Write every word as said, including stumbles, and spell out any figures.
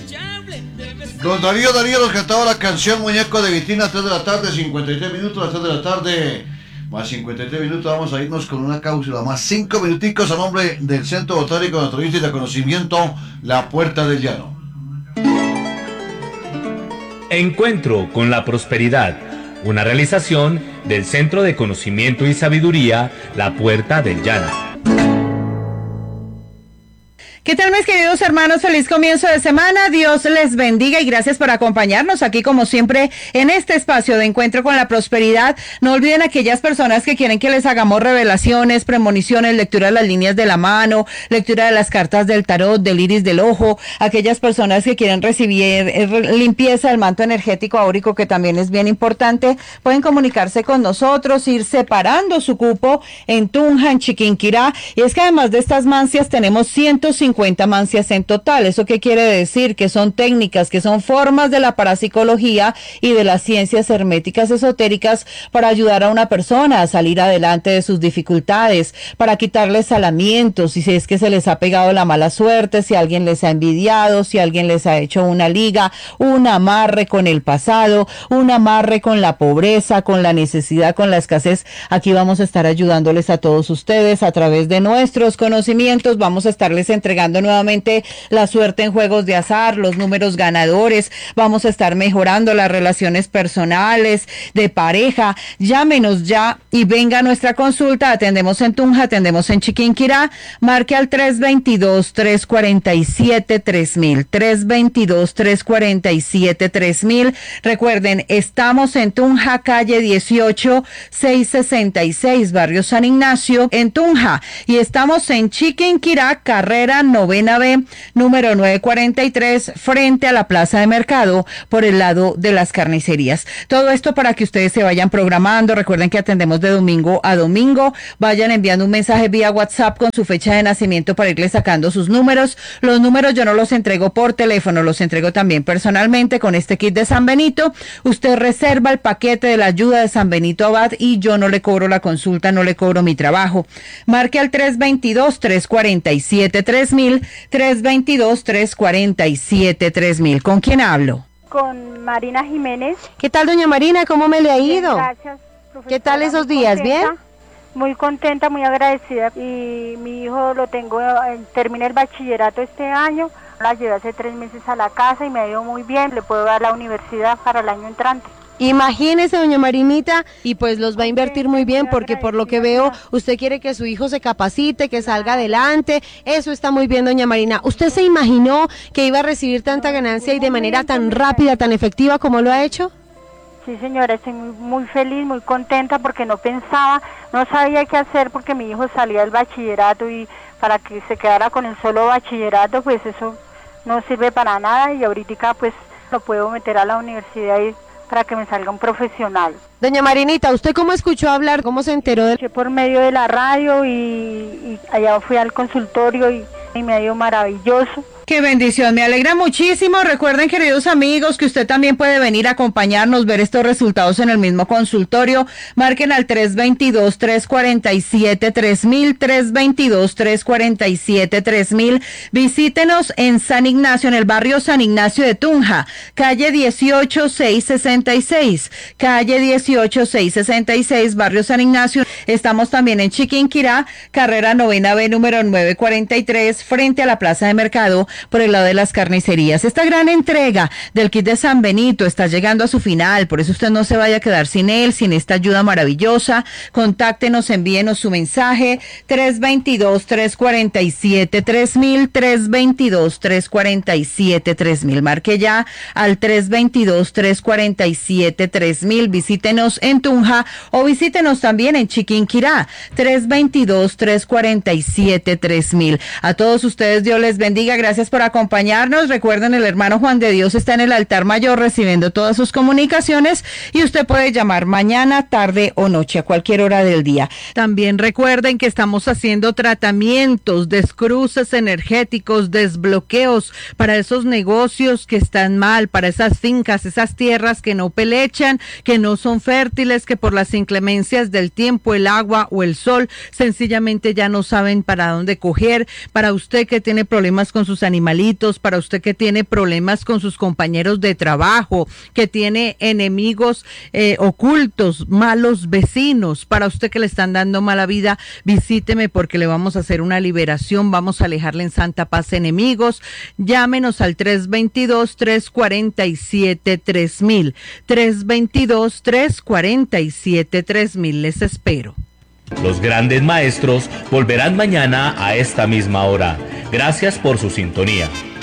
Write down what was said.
Don Darío Darío nos cantaba la canción Muñeco de Vitina, tres de la tarde, cincuenta y tres minutos, a las tres de la tarde, más cincuenta y tres minutos, vamos a irnos con una cápsula más, cinco minuticos a nombre del Centro Botánico Naturalista y de Conocimiento, La Puerta del Llano. Encuentro con la Prosperidad, una realización del Centro de Conocimiento y Sabiduría, La Puerta del Llano. ¿Qué tal, mis queridos hermanos? Feliz comienzo de semana. Dios les bendiga y gracias por acompañarnos aquí, como siempre, en este espacio de Encuentro con la Prosperidad. No olviden aquellas personas que quieren que les hagamos revelaciones, premoniciones, lectura de las líneas de la mano, lectura de las cartas del tarot, del iris del ojo, aquellas personas que quieren recibir limpieza del manto energético áurico, que también es bien importante, pueden comunicarse con nosotros, ir separando su cupo en Tunja, en Chiquinquirá. Y es que además de estas mancias tenemos ciento cincuenta mancias en total. ¿Eso qué quiere decir? Que son técnicas, que son formas de la parapsicología y de las ciencias herméticas esotéricas para ayudar a una persona a salir adelante de sus dificultades, para quitarles salamientos, si es que se les ha pegado la mala suerte, si alguien les ha envidiado, si alguien les ha hecho una liga, un amarre con el pasado, un amarre con la pobreza, con la necesidad, con la escasez. Aquí vamos a estar ayudándoles a todos ustedes a través de nuestros conocimientos. Vamos a estarles entregando nuevamente la suerte en juegos de azar, los números ganadores. Vamos a estar mejorando las relaciones personales, de pareja. Llámenos ya y venga a nuestra consulta. Atendemos en Tunja, atendemos en Chiquinquirá. Marque al tres dos dos, tres cuatro siete, tres mil, tres dos dos, tres cuatro siete, tres mil. Recuerden, estamos en Tunja, calle dieciocho, seiscientos sesenta y seis, barrio San Ignacio, en Tunja. Y estamos en Chiquinquirá, carrera novena B, número nueve cuarenta y tres, frente a la plaza de mercado, por el lado de las carnicerías. Todo esto para que ustedes se vayan programando. Recuerden que atendemos de domingo a domingo. Vayan enviando un mensaje vía WhatsApp con su fecha de nacimiento para irle sacando sus números. Los números yo no los entrego por teléfono, los entrego también personalmente con este kit de San Benito. Usted reserva el paquete de la ayuda de San Benito Abad y yo no le cobro la consulta, no le cobro mi trabajo. Marque al tres dos dos, tres cuatro siete, tres mil, tres dos dos, tres cuatro siete, tres mil. ¿Con quién hablo? Con Marina Jiménez. ¿Qué tal, doña Marina? ¿Cómo me le ha ido? Bien, gracias, profesora. ¿Qué tal esos Muy días? contenta, ¿Bien? Muy contenta, muy agradecida. Y mi hijo lo tengo, eh, termina el bachillerato este año. La llevé hace tres meses a la casa y me ha ido muy bien. Le puedo dar la universidad para el año entrante. Imagínese, doña Marinita, y pues los va a invertir muy bien porque por lo que veo usted quiere que su hijo se capacite, que salga adelante. Eso está muy bien, doña Marina. ¿Usted se imaginó que iba a recibir tanta ganancia y de manera tan rápida, tan efectiva como lo ha hecho? Sí, señora, estoy muy, muy feliz, muy contenta porque no pensaba, no sabía qué hacer porque mi hijo salía del bachillerato y para que se quedara con el solo bachillerato, pues eso no sirve para nada y ahorita pues lo puedo meter a la universidad y para que me salga un profesional. Doña Marinita, ¿usted cómo escuchó hablar? ¿Cómo se enteró de...? Por medio de la radio y, y allá fui al consultorio y, y me ha ido maravilloso. Qué bendición, me alegra muchísimo. Recuerden, queridos amigos, que usted también puede venir a acompañarnos, ver estos resultados en el mismo consultorio. Marquen al tres dos dos, tres cuatro siete, tres mil, tres dos dos, tres cuatro siete, tres mil. Visítenos en San Ignacio, en el barrio San Ignacio de Tunja, calle dieciocho, seiscientos sesenta y seis, calle dieciocho, seiscientos sesenta y seis, barrio San Ignacio. Estamos también en Chiquinquirá, carrera novena B, número nueve cuarenta y tres, frente a la plaza de mercado, por el lado de las carnicerías. Esta gran entrega del kit de San Benito está llegando a su final, por eso usted no se vaya a quedar sin él, sin esta ayuda maravillosa. Contáctenos, envíenos su mensaje, tres dos dos, tres cuatro siete, tres mil, tres dos dos, tres cuatro siete, tres mil. Marque ya al tres dos dos, tres cuatro siete, tres mil. Visítenos en Tunja o visítenos también en Chiquinquirá, tres dos dos, tres cuatro siete, tres mil. A todos ustedes, Dios les bendiga. Gracias por acompañarnos. Recuerden, el hermano Juan de Dios está en el altar mayor recibiendo todas sus comunicaciones y usted puede llamar mañana, tarde o noche, a cualquier hora del día. También recuerden que estamos haciendo tratamientos, descruces energéticos, desbloqueos para esos negocios que están mal, para esas fincas, esas tierras que no pelechan, que no son fértiles, que por las inclemencias del tiempo, el agua o el sol, sencillamente ya no saben para dónde coger. Para usted que tiene problemas con sus animales, animalitos, para usted que tiene problemas con sus compañeros de trabajo, que tiene enemigos eh, ocultos, malos vecinos, para usted que le están dando mala vida, visíteme porque le vamos a hacer una liberación, vamos a alejarle en santa paz enemigos. Llámenos al tres dos dos, tres cuatro siete, tres mil, tres dos dos, tres cuatro siete, tres mil. Les espero. Los grandes maestros volverán mañana a esta misma hora. Gracias por su sintonía.